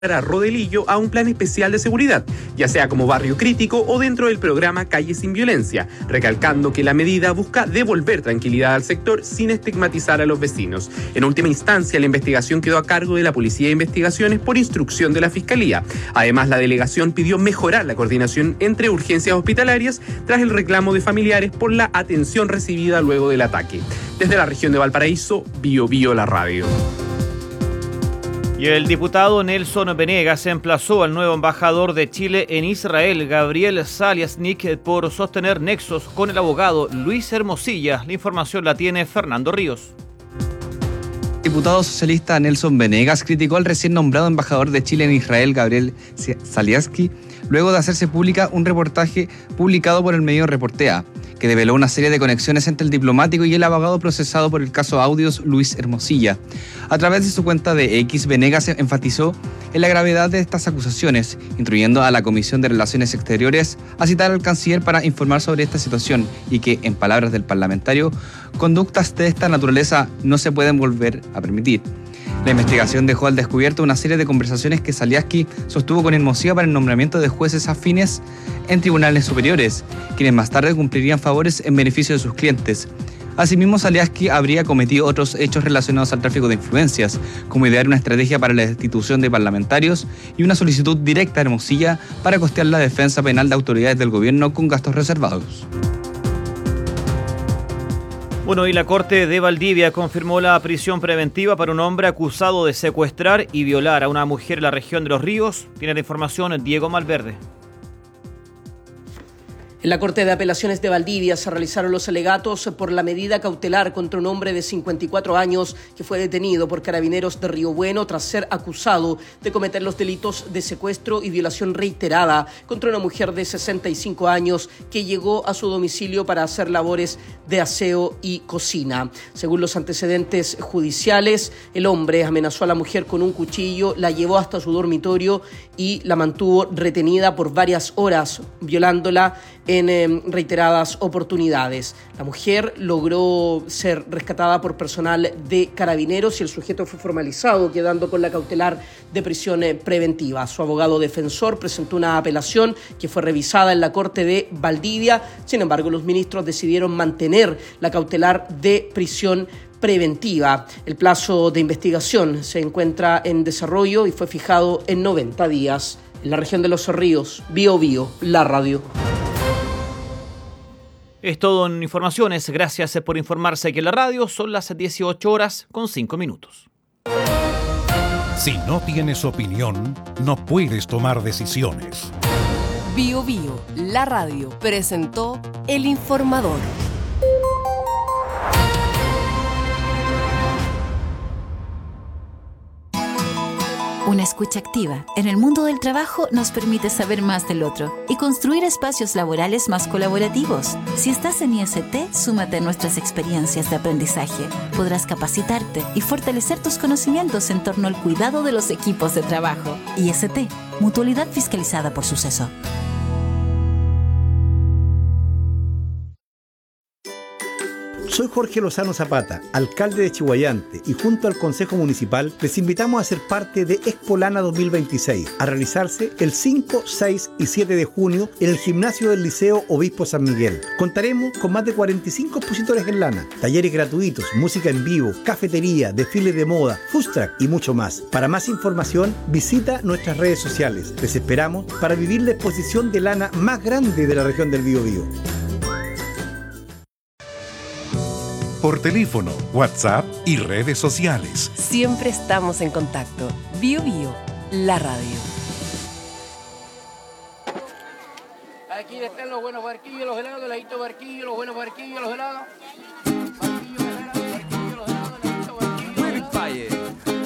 a Rodelillo a un plan especial de seguridad, ya sea como barrio crítico o dentro del programa Calle Sin Violencia, recalcando que la medida busca devolver tranquilidad al sector sin estigmatizar a los vecinos. En última instancia, la investigación quedó a cargo de la Policía de Investigaciones por instrucción de la Fiscalía. Además, la delegación pidió mejorar la coordinación entre urgencias hospitalarias tras el reclamo de familiares por la atención recibida luego del ataque. Desde la región de Valparaíso, Bio Bio la radio. Y el diputado Nelson Venegas emplazó al nuevo embajador de Chile en Israel, Gabriel Saliasnik, por sostener nexos con el abogado Luis Hermosilla. La información la tiene Fernando Ríos. El diputado socialista Nelson Venegas criticó al recién nombrado embajador de Chile en Israel, Gabriel Saliasnik, luego de hacerse pública un reportaje publicado por el medio Reportea, que develó una serie de conexiones entre el diplomático y el abogado procesado por el caso Audios, Luis Hermosilla. A través de su cuenta de X, Venegas enfatizó en la gravedad de estas acusaciones, instruyendo a la Comisión de Relaciones Exteriores a citar al canciller para informar sobre esta situación y que, en palabras del parlamentario, conductas de esta naturaleza no se pueden volver a permitir. La investigación dejó al descubierto una serie de conversaciones que Saliasnik sostuvo con Hermosilla para el nombramiento de jueces afines en tribunales superiores, quienes más tarde cumplirían favores en beneficio de sus clientes. Asimismo, Saliasnik habría cometido otros hechos relacionados al tráfico de influencias, como idear una estrategia para la destitución de parlamentarios y una solicitud directa a Hermosilla para costear la defensa penal de autoridades del gobierno con gastos reservados. Bueno, y la Corte de Valdivia confirmó la prisión preventiva para un hombre acusado de secuestrar y violar a una mujer en la región de Los Ríos. Tiene la información Diego Malverde. En la Corte de Apelaciones de Valdivia se realizaron los alegatos por la medida cautelar contra un hombre de 54 años que fue detenido por carabineros de Río Bueno tras ser acusado de cometer los delitos de secuestro y violación reiterada contra una mujer de 65 años que llegó a su domicilio para hacer labores de aseo y cocina. Según los antecedentes judiciales, el hombre amenazó a la mujer con un cuchillo, la llevó hasta su dormitorio y la mantuvo retenida por varias horas, violándola en reiteradas oportunidades. La mujer logró ser rescatada por personal de carabineros y el sujeto fue formalizado, quedando con la cautelar de prisión preventiva. Su abogado defensor presentó una apelación que fue revisada en la Corte de Valdivia. Sin embargo, los ministros decidieron mantener la cautelar de prisión preventiva. El plazo de investigación se encuentra en desarrollo y fue fijado en 90 días. En la región de Los Ríos, Bio Bio, la radio. Es todo en informaciones. Gracias por informarse aquí en la radio. Son las 18:05. Si no tienes opinión, no puedes tomar decisiones. Bio Bio, la radio, presentó El Informador. Una escucha activa en el mundo del trabajo nos permite saber más del otro y construir espacios laborales más colaborativos. Si estás en IST, súmate a nuestras experiencias de aprendizaje. Podrás capacitarte y fortalecer tus conocimientos en torno al cuidado de los equipos de trabajo. IST, Mutualidad Fiscalizada por Suceso. Soy Jorge Lozano Zapata, alcalde de Chihuayante, y junto al Consejo Municipal les invitamos a ser parte de Expolana 2026, a realizarse el 5, 6 y 7 de junio en el gimnasio del Liceo Obispo San Miguel. Contaremos con más de 45 expositores en lana, talleres gratuitos, música en vivo, cafetería, desfiles de moda, food truck y mucho más. Para más información, visita nuestras redes sociales. Les esperamos para vivir la exposición de lana más grande de la región del Biobío. Por teléfono, WhatsApp y redes sociales. Siempre estamos en contacto. Bio Bio, la radio. Aquí están los buenos barquillos, los helados, el ladito barquillo, los buenos barquillos, los helados.